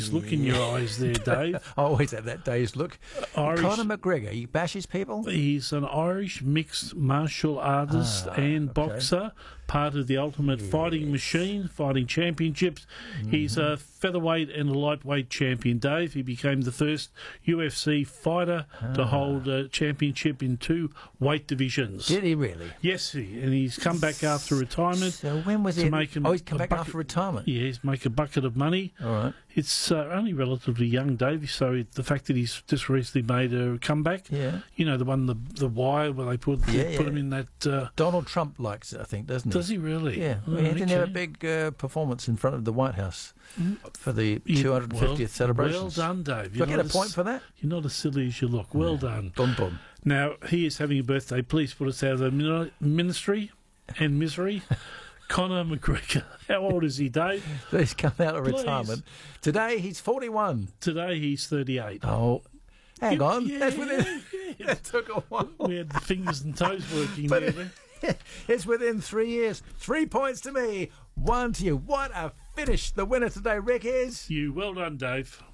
dazed look in your eyes there, Dave. I always have that dazed look. Irish- Conor McGregor, he bashes people? He's an Irish mixed martial artist and boxer, part of the Ultimate Fighting Machine, fighting championships. He's a featherweight and a lightweight champion, Dave. He became the first UFC fighter to hold a championship in 2 weight divisions. Did he really? Yes, and he's come back after retirement. So when was to it? make him He's come a back bucket- after retirement. Yeah, he's make a bucket of money. All right. It's only relatively young, Dave, so the fact that he's just recently made a comeback, Yeah. you know, the one, the Wire, where they put him in that... Donald Trump likes it, I think, doesn't he? does he really? Yeah. Oh, He didn't have a okay. big performance in front of the White House for the 250th celebrations. Well done, Dave. Do I get a point for that? You're not as silly as you look. Well done. Boom, boom. Now, he is having a birthday. Please put us out of the ministry and misery. Conor McGregor. How old is he, Dave? He's come out of Please. retirement. Today, he's 41. Today, he's 38. Oh, hang on. Yeah, That's within... yeah. That took a while. We had the fingers and toes working But there. it's within 3 years. 3 points to me, 1 to you. What a finish. The winner today, Rick, is... You, well done, Dave.